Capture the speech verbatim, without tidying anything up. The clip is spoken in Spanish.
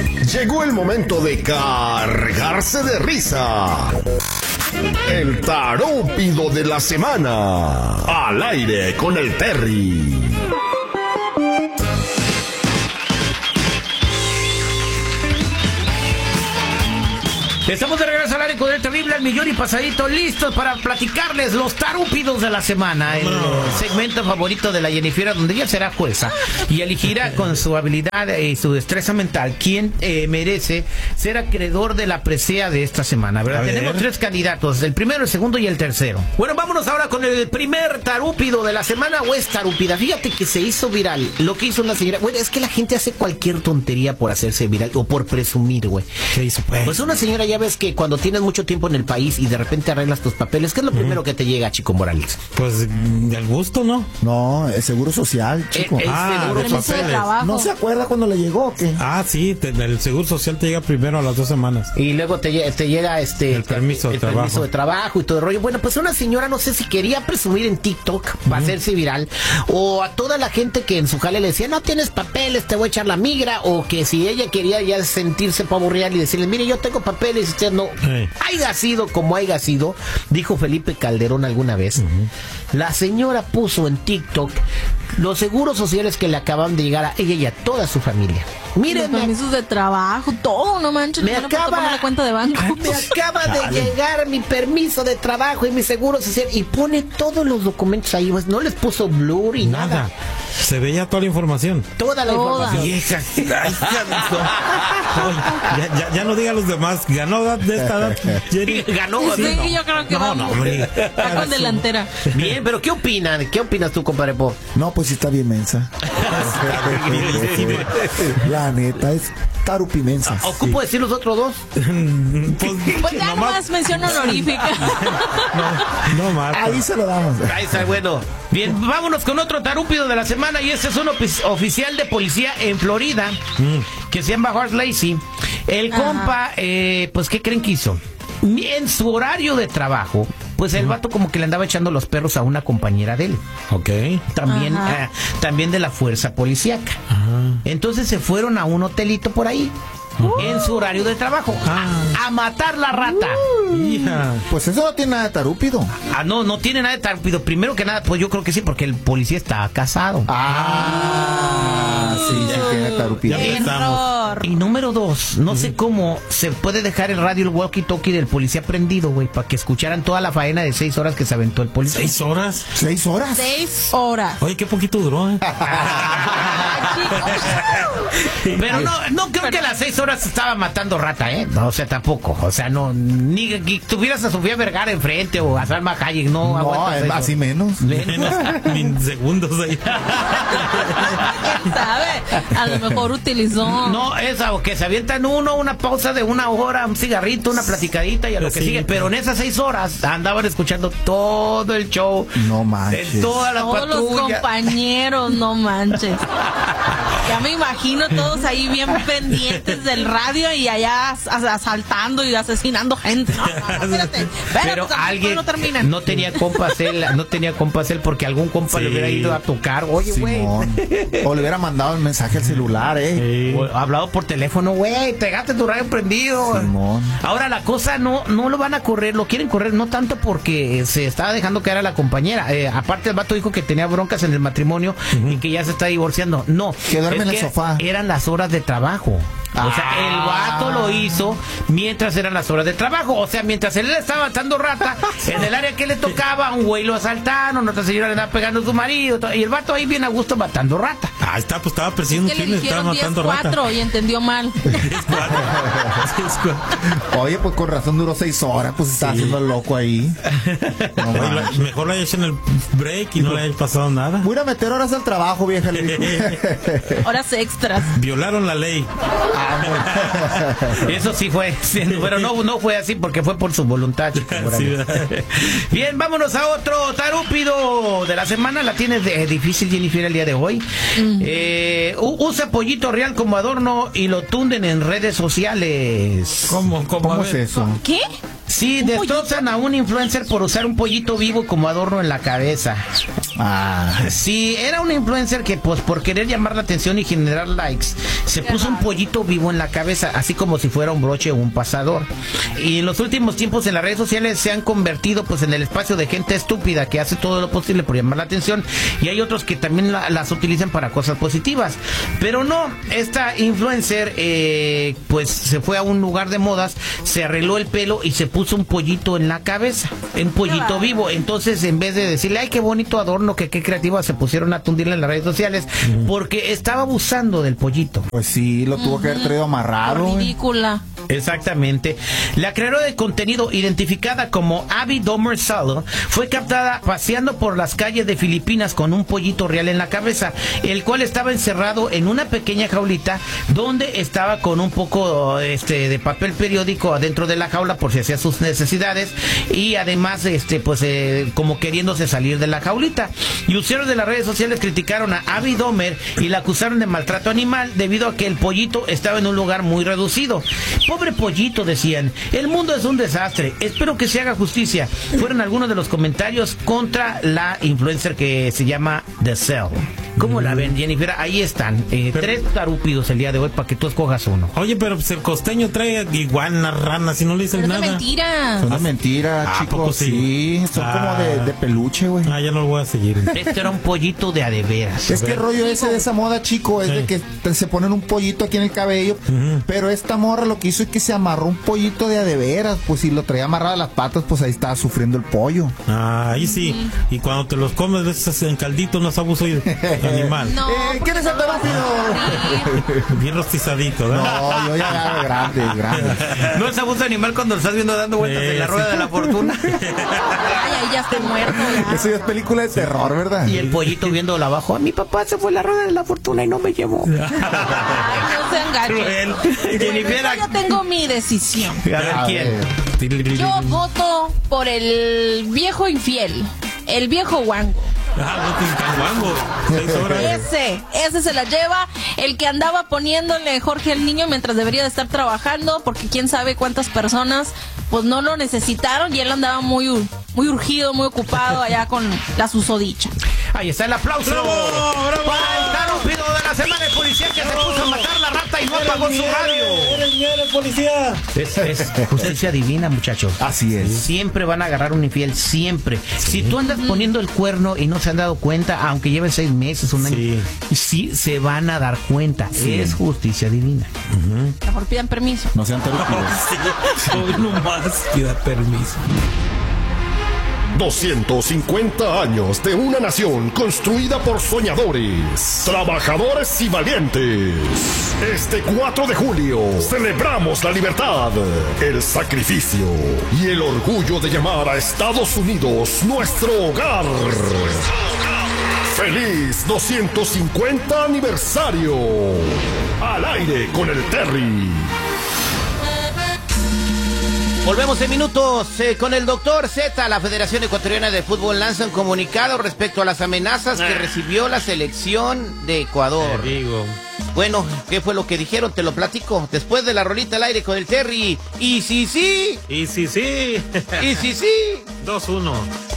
Llegó el momento de cargarse de risa. El tarúpido de la semana. Al aire con el Terry. Estamos de regreso al aire con el terrible al millón y pasadito, listos para platicarles los tarúpidos de la semana, el segmento favorito de la Jennifer, donde ella será jueza y elegirá con su habilidad y su destreza mental quién eh, merece ser acreedor de la presea de esta semana, ¿verdad? Tenemos tres candidatos, el primero, el segundo y el tercero. Bueno, vámonos ahora con el primer tarúpido de la semana, o es tarúpida. Fíjate que se hizo viral lo que hizo una señora. Bueno, es que la gente hace cualquier tontería por hacerse viral o por presumir, güey. ¿Qué hizo, pues? Pues una señora, ya ves que cuando tienes mucho tiempo en el país y de repente arreglas tus papeles, ¿qué es lo primero que te llega, Chico Morales? Pues del gusto, ¿no? No, el seguro social, chico. El, el ah, seguro los papeles. ¿No se acuerda cuando le llegó o qué? Ah, sí, te, el seguro social te llega primero a las dos semanas. Y luego te, te llega este el permiso de el trabajo. permiso de trabajo y todo el rollo. Bueno, pues una señora, no sé si quería presumir en TikTok para uh-huh. hacerse viral, o a toda la gente que en su jale le decía, no tienes papeles, te voy a echar la migra, o que si ella quería ya sentirse pavo real y decirle, mire, yo tengo papeles y usted no. Hey. Haiga sido como haiga sido, dijo Felipe Calderón alguna vez, uh-huh. la señora puso en TikTok los seguros sociales que le acaban de llegar a ella y a toda su familia. Miren, los permisos de trabajo, todo, no manches. Me acaba la cuenta de banco. Me acaba de llegar mi permiso de trabajo y mi seguro social, y pone todos los documentos ahí, pues no les puso blur y nada. nada. Se veía toda la información. Toda la Toda. información. Vieja. Ay, ya, ya, ya no diga a los demás. Ganó de esta edad. Jenny. Ganó. Sí, no. yo creo que no, vamos. No, hombre. Está con delantera. Bien, pero ¿qué opinan? ¿Qué opinas tú, compadre Pop? No, pues sí está bien mensa. La neta es tarupimensa. ¿Ocupo sí. decir los otros dos? Pues, pues ya nomás, nomás mención honorífica. No, no más. Ahí se lo damos. Ahí está, bueno. Bien, vámonos con otro tarúpido de la semana, y este es un oficial de policía en Florida mm. que se llama Horace Lacey. El Ajá. compa, eh, pues, ¿qué creen que hizo? En su horario de trabajo, pues el vato como que le andaba echando los perros a una compañera de él. Ok. También, eh, también de la fuerza policíaca. Ajá. Entonces se fueron a un hotelito por ahí. Uh. En su horario de trabajo ah. a, a matar la rata. uh. Hija. Pues eso no tiene nada de tarúpido. Ah, no, no tiene nada de tarúpido. Primero que nada, pues yo creo que sí, porque el policía está casado. Ah, sí, sí tiene tarúpido. Y número dos, no uh-huh. sé cómo se puede dejar el radio, el walkie-talkie del policía prendido, güey, para que escucharan toda la faena de seis horas que se aventó el policía. ¿Seis horas? ¿Seis horas? Seis horas. Oye, qué poquito duró, ¿eh? Pero no, no creo que a las seis horas estaba matando rata, ¿eh? No, o sea, tampoco. O sea, no, ni que tuvieras a Sofía Vergara enfrente o a Salma Hayek, no, no aguantas así menos. Menos, menos segundos ahí. ¿Sabe? A lo mejor utilizó. No, esa, o que se avientan uno, una pausa de una hora, un cigarrito, una platicadita y a lo que sí, sigue. Pero en esas seis horas andaban escuchando todo el show. No manches. En toda la Todos patrulla. los compañeros, no manches. Ya me imagino todos ahí bien pendientes del radio y allá asaltando y asesinando gente. No, no, no, espérate. Pero pues, alguien no, no tenía compas él, no tenía compas él porque algún compa sí. le hubiera ido a tocar. Oye, güey. O le hubiera mandado el mensaje al celular, eh. Sí. O hablado por teléfono, güey, pegaste tu radio prendido. Simón. Ahora la cosa no, no lo van a correr, lo quieren correr, no tanto porque se estaba dejando caer a la compañera. Eh, aparte el vato dijo que tenía broncas en el matrimonio uh-huh. y que ya se está divorciando. No. Que duerme en el sofá. Eran las horas de trabajo. Ah. O sea, el vato lo hizo mientras eran las horas de trabajo. O sea, mientras él estaba matando rata, en el área que le tocaba, un güey lo asaltaron, otra señora le andaba pegando a su marido, y el vato ahí bien a gusto matando rata. Ah, está, pues estaba persiguiendo un crimen, estaba matando rata. diez cuatro y entendió mal. diez cuatro Oye, pues con razón duró seis horas, pues estaba sí. haciendo loco ahí. No, la, mejor le hecho en el break y no le haya pasado nada. Voy a meter horas al trabajo, vieja. Horas extras. Violaron la ley. Eso sí fue, sí, pero no, no fue así porque fue por su voluntad. Sí, bien, vámonos a otro tarúpido de la semana. La tienes de, difícil, Jennifer, el día de hoy. Uh-huh. eh, usa pollito real como adorno y lo tunden en redes sociales. ¿Cómo, cómo, ¿Cómo es eso? ¿Qué? Sí, destrozan a un influencer por usar un pollito vivo como adorno en la cabeza. Ah, Sí, era un influencer que pues por querer llamar la atención y generar likes, se puso un pollito vivo en la cabeza, así como si fuera un broche o un pasador. Y en los últimos tiempos en las redes sociales se han convertido pues en el espacio de gente estúpida que hace todo lo posible por llamar la atención, y hay otros que también la, las utilizan para cosas positivas. Pero no, esta influencer eh, pues se fue a un lugar de modas, se arregló el pelo y se puso un pollito en la cabeza, un pollito vivo. Entonces, en vez de decirle, ay, qué bonito adorno, que qué creativa, se pusieron a tundirle en las redes sociales porque estaba abusando del pollito. pues sí, lo tuvo que haber traído amarrado. güey. Ridícula. Exactamente. La creadora de contenido, identificada como Abby Domer Salo, fue captada paseando por las calles de Filipinas con un pollito real en la cabeza, el cual estaba encerrado en una pequeña jaulita donde estaba con un poco este de papel periódico adentro de la jaula por si hacía sus necesidades, y además este pues eh, como queriéndose salir de la jaulita. Y usuarios de las redes sociales criticaron a Abby Domer y la acusaron de maltrato animal debido a que el pollito estaba en un lugar muy reducido. Pobre pollito, decían, el mundo es un desastre, espero que se haga justicia. Fueron algunos de los comentarios contra la influencer que se llama The Cell. ¿Cómo la ven, Jennifer? Ahí están, eh, Pero- tres tarúpidos el día de hoy para que tú escojas uno. Oye, pero pues, el costeño trae iguanas, ranas y no le dicen Pero es de nada. mentira. Son de mentira, ¿A chicos. poco sí? Sí, son Ah. como de, de peluche, güey. Ah, ya no lo voy a seguir. Este era un pollito de a de veras. Es que el rollo ese de esa moda, chico, es Sí. de que te- se ponen un pollito aquí en el cabello, pero esta morra lo que hizo es que se amarró un pollito de a de veras, pues si lo traía amarrado a las patas, pues ahí estaba sufriendo el pollo. Ah, ahí sí. Y cuando te los comes, ves en caldito, no es abuso animal. No, Eh, ¿quién es el porque no lo vas a tarúpido? morir. Bien rostizadito, ¿verdad? No, yo ya agarro grande, grande. No es abuso animal cuando lo estás viendo dando vueltas en la Eh, rueda sí. de la fortuna. Ay, ahí ya está muerto. ya. Eso ya es película de terror, ¿verdad? Y el pollito viéndolo abajo. Mi papá se fue a la rueda de la fortuna y no me llevó. Ay, no sean gachos. Cruel. Jennifer, Yo ya tengo mi decisión. a ver A quién. ver. Yo voto por el viejo infiel, el viejo guango. Ah, no te encanguango. Seis horas. Ese, ese se la lleva, el que andaba poniéndole Jorge al niño mientras debería de estar trabajando, porque quién sabe cuántas personas pues no lo necesitaron y él andaba muy, ur- muy urgido, muy ocupado allá con la susodicha. Ahí está el aplauso. ¡Bravo, bravo! Para el tarúpido de la semana, el policía que se puso a matar la rata y no apagó su radio. ¡Eres mío, eres policía! Es, es justicia divina, muchachos. Así es. Siempre van a agarrar un infiel, siempre. Si tú andas poniendo el cuerno y no se han dado cuenta, aunque lleven seis meses, un año, Sí. sí se van a dar cuenta. Es justicia divina. Mejor pidan permiso. No sean tarúpidos. Sí, hoy nomás pida permiso. doscientos cincuenta años de una nación construida por soñadores, trabajadores y valientes. Este cuatro de julio celebramos la libertad, el sacrificio y el orgullo de llamar a Estados Unidos nuestro hogar. ¡Feliz doscientos cincuenta aniversario! Al aire con el Terry. Volvemos en minutos eh, con el doctor Z. La Federación Ecuatoriana de Fútbol lanza un comunicado respecto a las amenazas que recibió la selección de Ecuador. Te digo. Bueno, ¿qué fue lo que dijeron? Te lo platico. Después de la rolita al aire con el Terry. Y sí, sí. Y sí, sí. Y sí, sí. dos uno.